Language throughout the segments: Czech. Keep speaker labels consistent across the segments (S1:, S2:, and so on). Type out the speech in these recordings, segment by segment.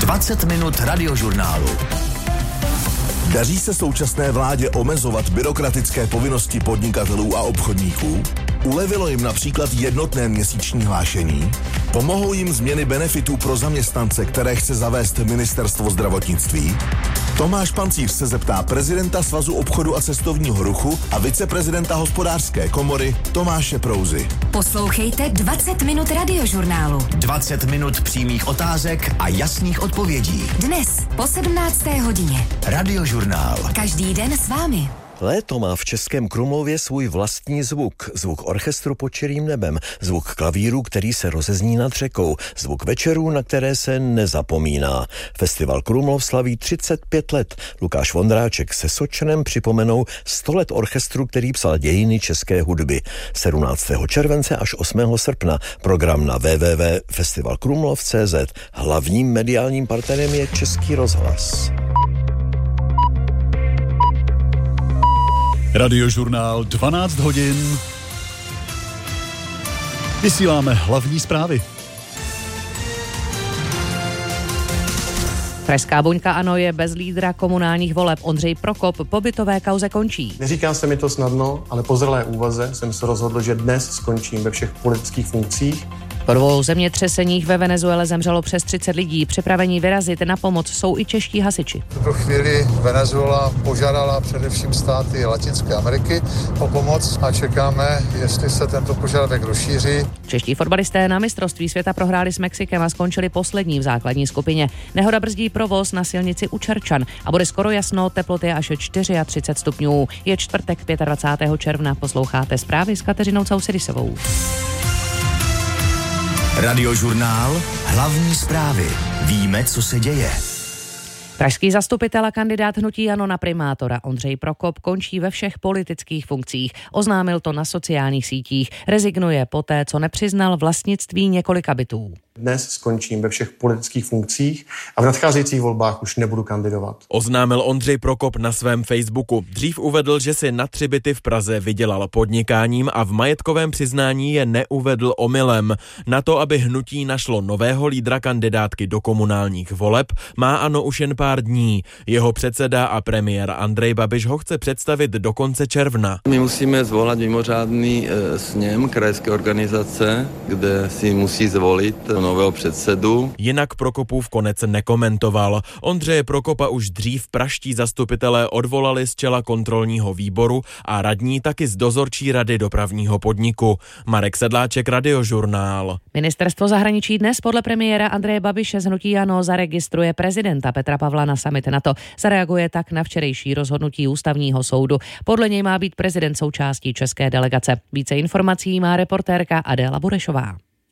S1: 20 minut radiožurnálu.
S2: Daří se současné vládě omezovat byrokratické povinnosti podnikatelů a obchodníků? Ulevilo jim například jednotné měsíční hlášení? Pomohou jim změny benefitů pro zaměstnance, které chce zavést Ministerstvo zdravotnictví? Tomáš Pancíř se zeptá prezidenta Svazu obchodu a cestovního ruchu a viceprezidenta Hospodářské komory Tomáše Prouzy.
S3: Poslouchejte 20 minut radiožurnálu.
S1: 20 minut přímých otázek a jasných odpovědí.
S3: Dnes po 17. hodině.
S1: Radiožurnál.
S3: Každý den s vámi.
S4: Léto má v Českém Krumlově svůj vlastní zvuk. Zvuk orchestru pod čirým nebem, zvuk klavíru, který se rozezní nad řekou, zvuk večerů, na které se nezapomíná. Festival Krumlov slaví 35 let. Lukáš Vondráček se Sočanem připomenou 100 let orchestru, který psal dějiny české hudby. 17. července až 8. srpna. Program na www.festivalkrumlov.cz. Hlavním mediálním partnerem je Český rozhlas.
S5: Radiožurnál 12 hodin. Vysíláme hlavní zprávy.
S6: Pražská buňka ANO je bez lídra komunálních voleb. Ondřej Prokop po bytové kauze končí.
S7: Neříká se mi to snadno, ale po zralé úvaze jsem se rozhodl, že dnes skončím ve všech politických funkcích.
S6: Po 2 zemětřeseních ve Venezuele zemřelo přes 30 lidí. Připravení vyrazit na pomoc jsou i čeští hasiči.
S8: V tuto chvíli Venezuela požádala především státy Latinské Ameriky o pomoc a čekáme, jestli se tento požadavek rozšíří.
S6: Čeští fotbalisté na mistrovství světa prohráli s Mexikem a skončili poslední v základní skupině. Nehoda brzdí provoz na silnici u Čerčan a bude skoro jasno, teploty až 34 stupňů. Je čtvrtek 25. června, posloucháte zprávy s Kateřinou Causidisovou.
S1: Radiožurnál. Hlavní zprávy. Víme, co se děje.
S6: Pražský zastupitel a kandidát hnutí ANO na primátora Ondřej Prokop končí ve všech politických funkcích. Oznámil to na sociálních sítích. Rezignuje poté, co nepřiznal vlastnictví několika bytů.
S7: Dnes skončím ve všech politických funkcích a v nadcházejících volbách už nebudu kandidovat.
S9: Oznámil Ondřej Prokop na svém Facebooku. Dřív uvedl, že si na 3 byty v Praze vydělal podnikáním a v majetkovém přiznání je neuvedl omylem. Na to, aby hnutí našlo nového lídra kandidátky do komunálních voleb, má ANO už jen pár dní. Jeho předseda a premiér Andrej Babiš ho chce představit do konce června.
S10: My musíme zvolat mimořádný sněm krajské organizace, kde si musí zvolit nového předsedu.
S9: Jinak Prokopův konec nekomentoval. Ondřeje Prokopa už dřív pražští zastupitelé odvolali z čela kontrolního výboru a radní taky z dozorčí rady dopravního podniku. Marek Sedláček, Radiožurnál.
S6: Ministerstvo zahraničí dnes podle premiéra Andreje Babiše z hnutí ANO zaregistruje prezidenta Petra Pavla na summit NATO. Zareaguje tak na včerejší rozhodnutí ústavního soudu. Podle něj má být prezident součástí české delegace. Více informací má reportérka Adéla Burešová.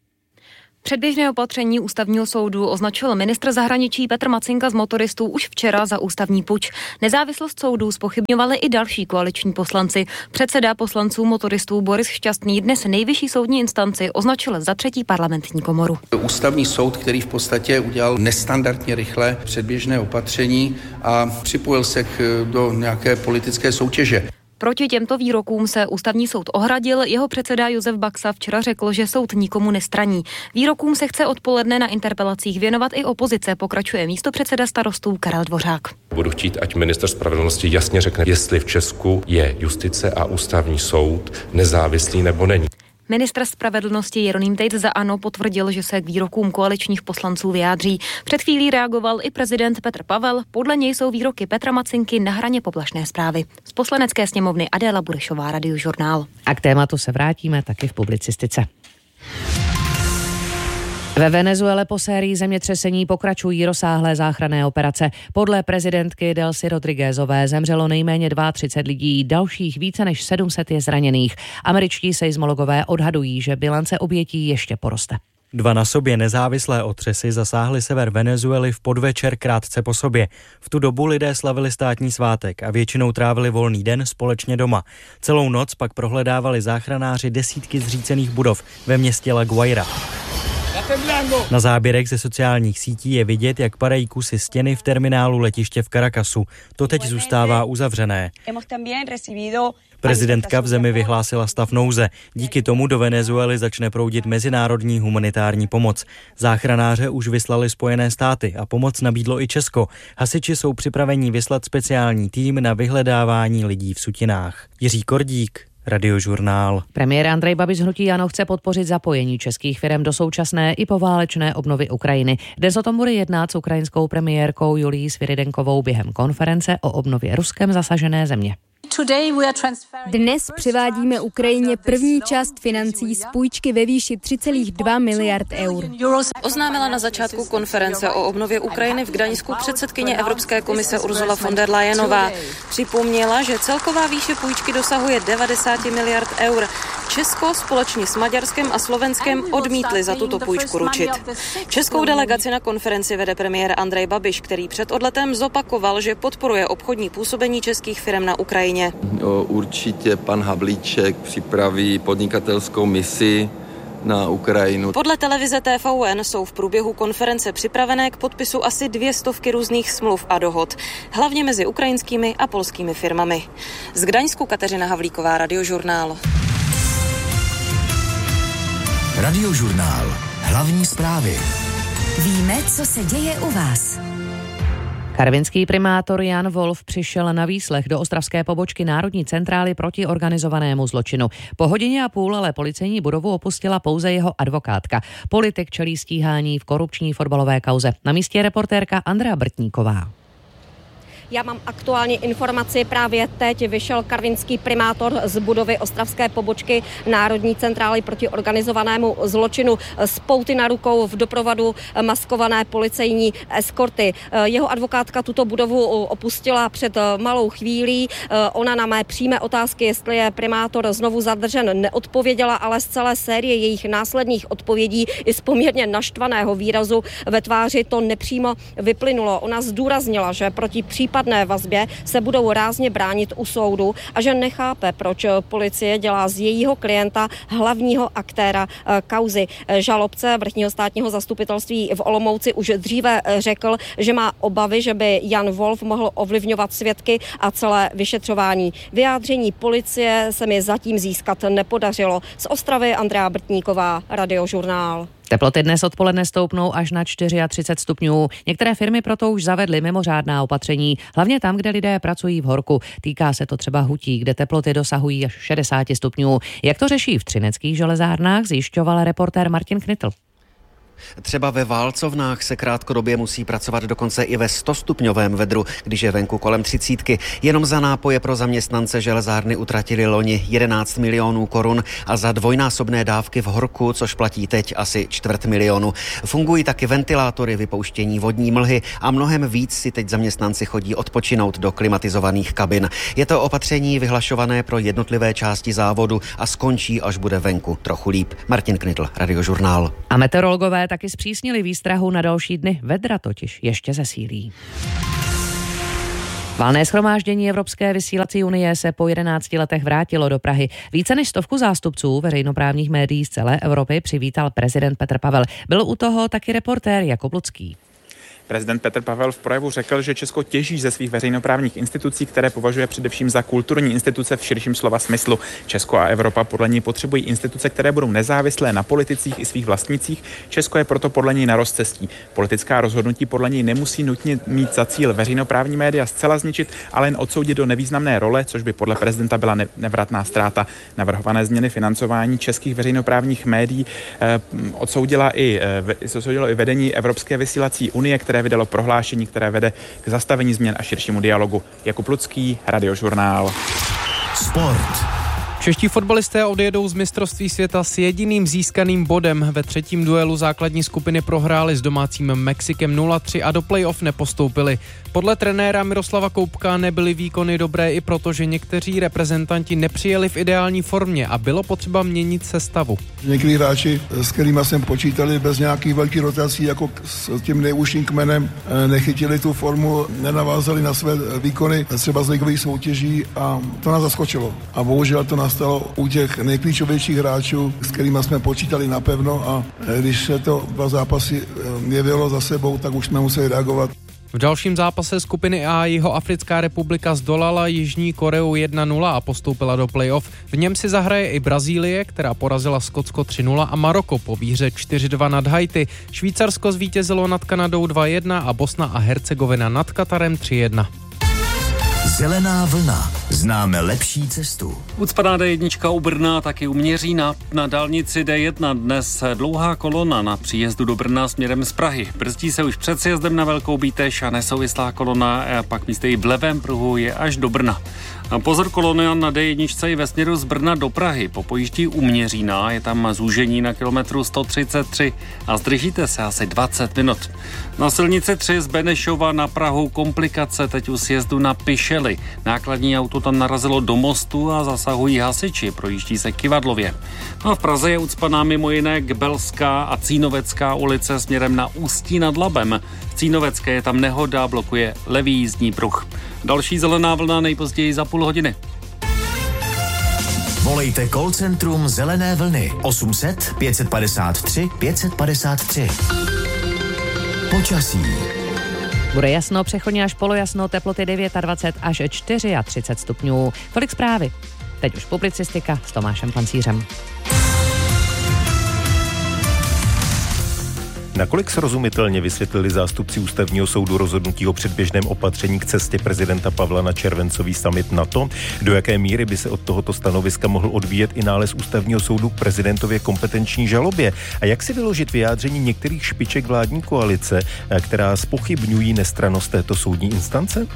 S11: Předběžné opatření ústavního soudu označil ministr zahraničí Petr Macinka z motoristů už včera za ústavní puč. Nezávislost soudu zpochybňovali i další koaliční poslanci. Předseda poslanců motoristů Boris Šťastný dnes nejvyšší soudní instanci označil za 3. parlamentní komoru.
S12: Ústavní soud, který v podstatě udělal nestandardně rychle předběžné opatření a připojil se do nějaké politické soutěže.
S11: Proti těmto výrokům se ústavní soud ohradil, jeho předseda Josef Baxa včera řekl, že soud nikomu nestraní. Výrokům se chce odpoledne na interpelacích věnovat i opozice, pokračuje místopředseda Starostů Karel Dvořák.
S13: Budu chtít, ať ministr spravedlnosti jasně řekne, jestli v Česku je justice a ústavní soud nezávislý nebo není.
S11: Ministr spravedlnosti Jeroným Tejc za ANO potvrdil, že se k výrokům koaličních poslanců vyjádří. Před chvílí reagoval i prezident Petr Pavel. Podle něj jsou výroky Petra Macinky na hraně poplašné zprávy. Z Poslanecké sněmovny Adéla Burešová, Radiožurnál.
S6: A k tématu se vrátíme taky v publicistice. Ve Venezuele po sérii zemětřesení pokračují rozsáhlé záchranné operace. Podle prezidentky Delcy Rodriguezové zemřelo nejméně 32 lidí, dalších více než 700 je zraněných. Američtí seismologové odhadují, že bilance obětí ještě poroste.
S14: 2 na sobě nezávislé otřesy zasáhly sever Venezuely v podvečer krátce po sobě. V tu dobu lidé slavili státní svátek a většinou trávili volný den společně doma. Celou noc pak prohledávali záchranáři desítky zřícených budov ve městě La Guaira. Na záběrech ze sociálních sítí je vidět, jak padají kusy stěny v terminálu letiště v Caracasu. To teď zůstává uzavřené. Prezidentka v zemi vyhlásila stav nouze. Díky tomu do Venezuely začne proudit mezinárodní humanitární pomoc. Záchranáře už vyslali Spojené státy a pomoc nabídlo i Česko. Hasiči jsou připraveni vyslat speciální tým na vyhledávání lidí v sutinách. Jiří Kordík, Radiožurnál.
S6: Premiér Andrej Babiš hnutí ANO chce podpořit zapojení českých firem do současné i poválečné obnovy Ukrajiny. Dnes o tom bude jednat s ukrajinskou premiérkou Julií Sviridenkovou během konference o obnově Ruskem zasažené země.
S15: Dnes přivádíme Ukrajině první část financí z půjčky ve výši 3,2 miliard eur.
S16: Oznámila na začátku konference o obnově Ukrajiny v Gdaňsku předsedkyně Evropské komise Ursula von der Leyenová. Připomněla, že celková výše půjčky dosahuje 90 miliard eur. Česko společně s Maďarskem a Slovenskem odmítli za tuto půjčku ručit. Českou delegaci na konferenci vede premiér Andrej Babiš, který před odletem zopakoval, že podporuje obchodní působení českých firm na Ukrajině.
S10: Určitě pan Havlíček připraví podnikatelskou misi na Ukrajinu.
S16: Podle televize TVN jsou v průběhu konference připravené k podpisu asi 200 různých smluv a dohod, hlavně mezi ukrajinskými a polskými firmami. Z Gdaňsku Kateřina Havlíková, Radiožurnál.
S1: Radiožurnál. Hlavní zprávy.
S3: Víme, co se děje u vás.
S6: Karvinský primátor Jan Wolf přišel na výslech do ostravské pobočky Národní centrály proti organizovanému zločinu. Po hodině a půl ale policejní budovu opustila pouze jeho advokátka. Politik čelí stíhání v korupční fotbalové kauze. Na místě je reportérka Andrea Brtníková.
S17: Já mám aktuální informaci, právě teď vyšel karvinský primátor z budovy ostravské pobočky Národní centrály proti organizovanému zločinu s pouty na rukou v doprovodu maskované policejní eskorty. Jeho advokátka tuto budovu opustila před malou chvílí. Ona na mé přímé otázky, jestli je primátor znovu zadržen, neodpověděla, ale z celé série jejich následných odpovědí i z poměrně naštvaného výrazu ve tváři to nepřímo vyplynulo. Ona zdůraznila, že proti případné vazbě se budou rázně bránit u soudu a že nechápe, proč policie dělá z jejího klienta hlavního aktéra kauzy. Žalobce vrchního státního zastupitelství v Olomouci už dříve řekl, že má obavy, že by Jan Wolf mohl ovlivňovat svědky a celé vyšetřování. Vyjádření policie se mi zatím získat nepodařilo. Z Ostravy Andrea Brtníková, Radiožurnál.
S6: Teploty dnes odpoledne stoupnou až na 34 stupňů. Některé firmy proto už zavedly mimořádná opatření, hlavně tam, kde lidé pracují v horku. Týká se to třeba hutí, kde teploty dosahují až 60 stupňů. Jak to řeší v třineckých železárnách, zjišťoval reportér Martin Knitl.
S18: Třeba ve válcovnách se krátkodobě musí pracovat dokonce i ve 100stupňovém vedru, když je venku kolem 30. Jenom za nápoje pro zaměstnance železárny utratili loni 11 milionů korun a za dvojnásobné dávky v horku, což platí teď asi 250 000. Fungují taky ventilátory, vypouštění vodní mlhy a mnohem víc si teď zaměstnanci chodí odpočinout do klimatizovaných kabin. Je to opatření vyhlašované pro jednotlivé části závodu a skončí, až bude venku trochu líp. Martin Knitl, Radiožurnál.
S6: A meteorologové taky zpřísnili výstrahu na další dny. Vedra totiž ještě zesílí. Valné shromáždění Evropské vysílací unie se po 11 letech vrátilo do Prahy. Více než 100 zástupců veřejnoprávních médií z celé Evropy přivítal prezident Petr Pavel. Byl u toho taky reportér Jakub Lucký.
S19: Prezident Petr Pavel v projevu řekl, že Česko těží ze svých veřejnoprávních institucí, které považuje především za kulturní instituce v širším slova smyslu. Česko a Evropa podle něj potřebují instituce, které budou nezávislé na politicích i svých vlastnících. Česko je proto podle něj na rozcestí. Politická rozhodnutí podle něj nemusí nutně mít za cíl veřejnoprávní média zcela zničit, ale jen odsoudit do nevýznamné role, což by podle prezidenta byla nevratná ztráta. Navrhované změny financování českých veřejnoprávních médií odsoudilo i vedení Evropské vysílací unie, které vydalo prohlášení, které vede k zastavení změn a širšímu dialogu. Jakub Lucký, Radiožurnál.
S1: Sport.
S20: Čeští fotbalisté odjedou z mistrovství světa s jediným získaným bodem. Ve třetím duelu základní skupiny prohráli s domácím Mexikem 0-3 a do play-off nepostoupili. Podle trenéra Miroslava Koubka nebyly výkony dobré i proto, že někteří reprezentanti nepřijeli v ideální formě a bylo potřeba měnit sestavu.
S21: Někteří hráči, s kterými jsem počítali bez nějakých velkých rotací, jako s tím nejúžším kmenem, nechytili tu formu, nenavázali na své výkony třeba z ligových soutěží a to nás zaskočilo. A bohužel to nás nastalo u těch nejklíčovějších hráčů, s kterými jsme počítali napevno, a když se to 2 zápasy jevilo za sebou, tak už jsme museli reagovat.
S20: V dalším zápase skupiny A Jihoafrická republika zdolala Jižní Koreu 1-0 a postoupila do play-off. V něm si zahraje i Brazílie, která porazila Skotsko 3-0, a Maroko po výhře 4-2 nad Haiti. Švýcarsko zvítězilo nad Kanadou 2-1 a Bosna a Hercegovina nad Katarem 3-1.
S1: Zelená vlna. Známe lepší cestu.
S2: Ucpaná D1 u Brna, taky u Měřína. Na dálnici D1 dnes dlouhá kolona na příjezdu do Brna směrem z Prahy. Brzdí se už před sjezdem na Velkou Bítež a nesouvislá kolona pak místé i v levém pruhu je až do Brna. A pozor, kolona na D1 i ve směru z Brna do Prahy. Po pojíždí u Měřína je tam zúžení na kilometru 133 a zdržíte se asi 20 minut. Na silnici 3 z Benešova na Prahu komplikace teď u sjezdu na Pišely. Nákladní auto tam narazilo do mostu a zasahují hasiči, projíždí se Kyvadlově. No a v Praze je ucpaná mimo jiné Gbelská a Cínovecká ulice směrem na Ústí nad Labem. V Cínovecké je tam nehoda, blokuje levý jízdní pruh. Další zelená vlna nejpozději za půl hodiny.
S1: Volejte call centrum Zelené vlny 800 553 553. Počasí.
S6: Bude jasno, přechodně až polojasno, teploty 29 až 34 stupňů. Tolik zprávy. Teď už publicistika s Tomášem Pancířem.
S22: Nakolik srozumitelně vysvětlili zástupci Ústavního soudu rozhodnutí o předběžném opatření k cestě prezidenta Pavla na červencový summit NATO? Do jaké míry by se od tohoto stanoviska mohl odvíjet i nález Ústavního soudu k prezidentově kompetenční žalobě? A jak si vyložit vyjádření některých špiček vládní koalice, která zpochybňují nestrannost této soudní instance?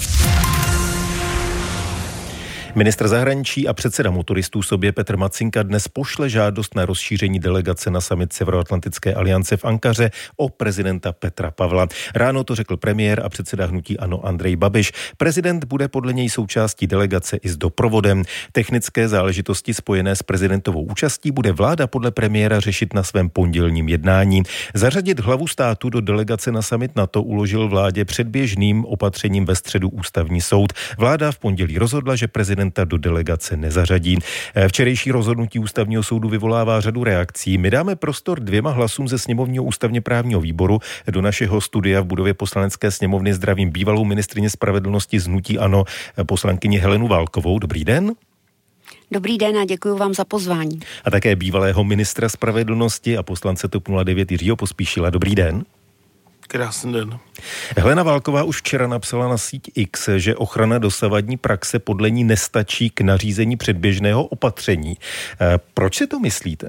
S22: Ministr zahraničí a předseda motoristů sobě Petr Macinka dnes pošle žádost na rozšíření delegace na summit Severoatlantické aliance v Ankaře o prezidenta Petra Pavla. Ráno to řekl premiér a předseda hnutí ANO Andrej Babiš. Prezident bude podle něj součástí delegace i s doprovodem. Technické záležitosti spojené s prezidentovou účastí bude vláda podle premiéra řešit na svém pondělním jednání. Zařadit hlavu státu do delegace na summit NATO uložil vládě předběžným opatřením ve středu Ústavní soud. Vláda v pondělí rozhodla, že prezidenta do delegace nezařadí. Včerejší rozhodnutí Ústavního soudu vyvolává řadu reakcí. My dáme prostor 2 hlasům ze sněmovního ústavně právního výboru. Do našeho studia v budově Poslanecké sněmovny zdravím bývalou ministryně spravedlnosti z hnutí ANO, poslankyni Helenu Válkovou. Dobrý den.
S23: Dobrý den a děkuji vám za pozvání.
S22: A také bývalého ministra spravedlnosti a poslance TOP 09 Jiřího Pospíšila. Dobrý den.
S24: Krásný den.
S22: Helena Válková už včera napsala na síť X, že ochrana dosavadní praxe podle ní nestačí k nařízení předběžného opatření. Proč si to myslíte?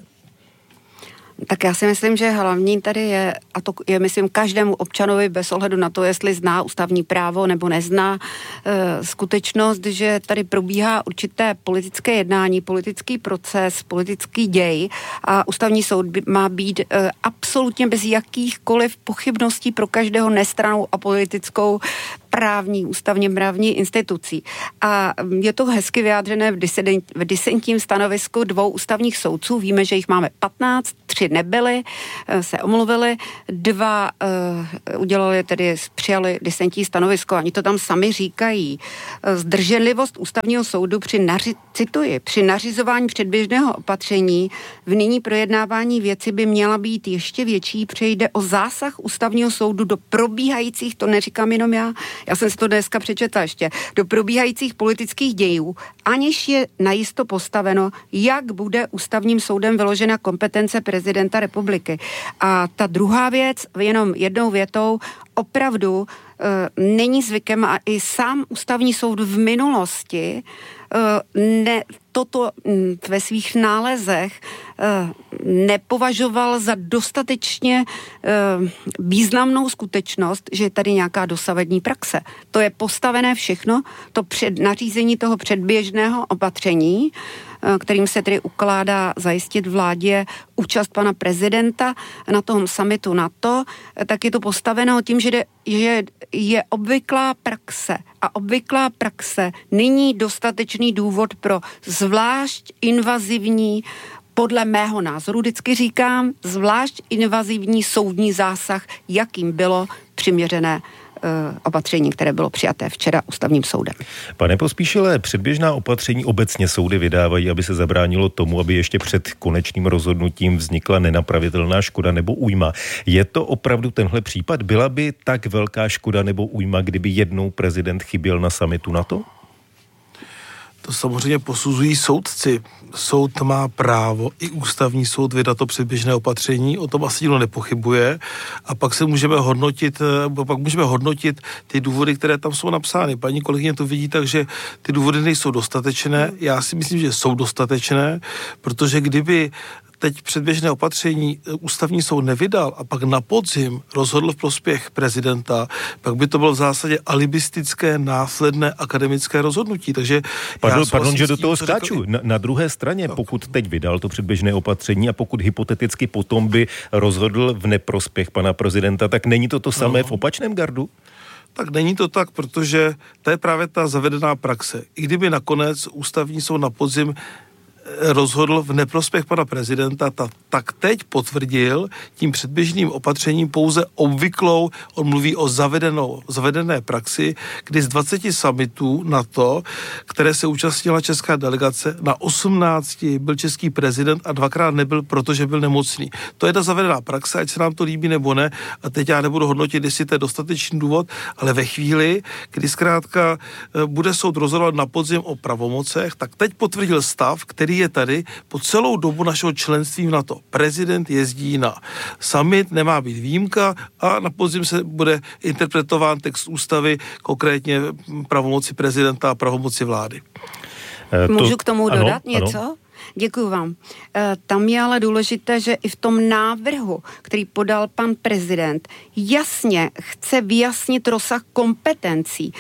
S23: Tak já si myslím, že hlavní tady je, a to je myslím každému občanovi bez ohledu na to, jestli zná ústavní právo nebo nezná, skutečnost, že tady probíhá určité politické jednání, politický proces, politický děj a ústavní soud má být absolutně bez jakýchkoliv pochybností pro každého nestrannou a politickou právní, ústavně právní institucí. A je to hezky vyjádřené v disentním stanovisku 2 ústavních soudců. Víme, že jich máme 15, 3 nebyli, se omluvili, 2 přijali disentní stanovisko. Oni to tam sami říkají. Zdrženlivost ústavního soudu při nařizování předběžného opatření v nyní projednávání věci by měla být ještě větší, přejde o zásah ústavního soudu do probíhajících, to neříkám jenom já jsem si to dneska přečetla ještě, do probíhajících politických dějů, aniž je najisto postaveno, jak bude ústavním soudem vyložena kompetence prezidenta republiky. A ta druhá věc, jenom jednou větou, opravdu není zvykem a i sám ústavní soud v minulosti toto ve svých nálezech nepovažoval za dostatečně významnou skutečnost, že je tady nějaká dosavadní praxe. To je postavené všechno, to nařízení toho předběžného opatření, kterým se tedy ukládá zajistit vládě účast pana prezidenta na tom summitu NATO, tak je to postaveno tím, že je obvyklá praxe. A obvyklá praxe není dostatečný důvod pro zvlášť invazivní, podle mého názoru, vždycky říkám, zvlášť invazivní soudní zásah, jakým bylo přiměřené opatření, které bylo přijaté včera ústavním soudem.
S22: Pane Pospíšile, předběžná opatření obecně soudy vydávají, aby se zabránilo tomu, aby ještě před konečným rozhodnutím vznikla nenapravitelná škoda nebo újma. Je to opravdu tenhle případ? Byla by tak velká škoda nebo újma, kdyby jednou prezident chyběl na summitu NATO?
S24: To samozřejmě posuzují soudci. Soud má právo, i ústavní soud, vydat to předběžné opatření, o tom asi nikdo nepochybuje, a pak můžeme hodnotit ty důvody, které tam jsou napsány. Paní kolegyně to vidí tak, že ty důvody nejsou dostatečné. Já si myslím, že jsou dostatečné, protože kdyby teď předběžné opatření ústavní soud nevydal a pak na podzim rozhodl v prospěch prezidenta, pak by to bylo v zásadě alibistické následné akademické rozhodnutí. Takže
S22: Pardon, že do toho skáču. Na druhé straně, pokud teď vydal to předběžné opatření a pokud hypoteticky potom by rozhodl v neprospěch pana prezidenta, tak není to samé v opačném gardu?
S24: Tak není to tak, protože to je právě ta zavedená praxe. I kdyby nakonec ústavní soud na podzim rozhodl v neprospěch pana prezidenta, tak teď potvrdil tím předběžným opatřením pouze obvyklou, on mluví o zavedené praxi, kdy z 20 summitů NATO, které se účastnila česká delegace, na 18 byl český prezident a 2krát nebyl, protože byl nemocný. To je ta zavedená praxe, ať se nám to líbí nebo ne, a teď já nebudu hodnotit, jestli to je dostatečný důvod, ale ve chvíli, kdy zkrátka bude soud rozhodovat na podzim o pravomocech, tak teď potvrdil stav, který je tady po celou dobu našeho členství v NATO. Prezident jezdí na summit, nemá být výjimka a na podzim se bude interpretován text ústavy, konkrétně pravomoci prezidenta a pravomoci vlády.
S23: Můžu k tomu dodat něco? Ano. Děkuji vám. Tam je ale důležité, že i v tom návrhu, který podal pan prezident, jasně chce vyjasnit rozsah kompetencí.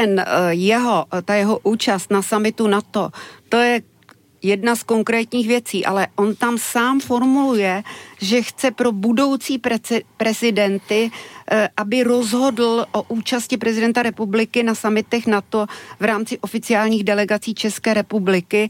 S23: Ta jeho účast na summitu NATO, to je jedna z konkrétních věcí, ale on tam sám formuluje, že chce pro budoucí prezidenty, aby rozhodl o účasti prezidenta republiky na summitech NATO v rámci oficiálních delegací České republiky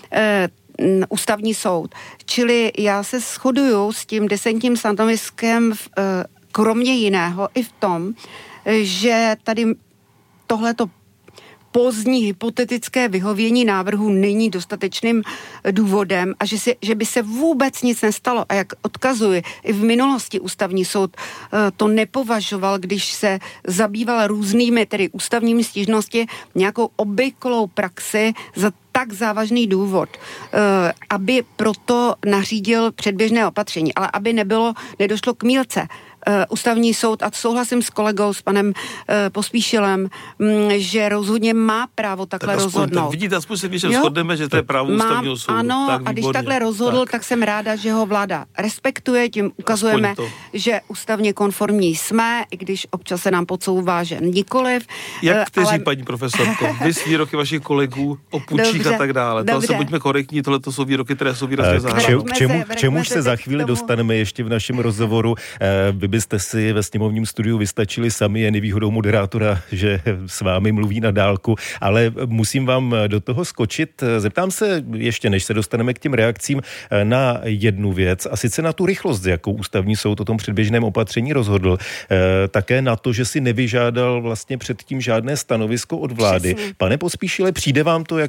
S23: ústavní soud. Čili já se shoduju s tím disentním stanoviskem kromě jiného i v tom, že tady tohleto pozdní hypotetické vyhovění návrhu není dostatečným důvodem a že by se vůbec nic nestalo. A jak odkazuji, i v minulosti ústavní soud to nepovažoval, když se zabýval různými, tedy ústavními stížnosti, nějakou obvyklou praxi za tak závažný důvod, aby proto nařídil předběžné opatření, ale aby nedošlo k mýlce. Ústavní soud, a souhlasím s kolegou, s panem Pospíšilem, že rozhodně má právo takhle rozhodnout.
S24: Tak vidíte, aspoň se shodneme, že to je právo ústavního soudu.
S23: Ano, tak, a když takhle rozhodl, tak jsem ráda, že ho vláda respektuje, tím ukazujeme, že ústavně konformní jsme, i když občas se nám podsouvá, že nikoliv.
S24: Jak kteří, paní profesorko, vy s výroky vašich kolegů o pučích a tak dále. To se buďme korektní, tohle to jsou výroky, které jsou výrazně záhadné.
S22: K čemuž se za chvíli dostaneme ještě v našem rozhovoru. Byste si ve sněmovním studiu vystačili sami, je nevýhodou moderátora, že s vámi mluví na dálku, ale musím vám do toho skočit. Zeptám se ještě, než se dostaneme k těm reakcím, na jednu věc, a sice na tu rychlost, s jakou ústavní soud o tom předběžném opatření rozhodl. Také na to, že si nevyžádal vlastně předtím žádné stanovisko od vlády. Přesně. Pane Pospíšile, přijde vám to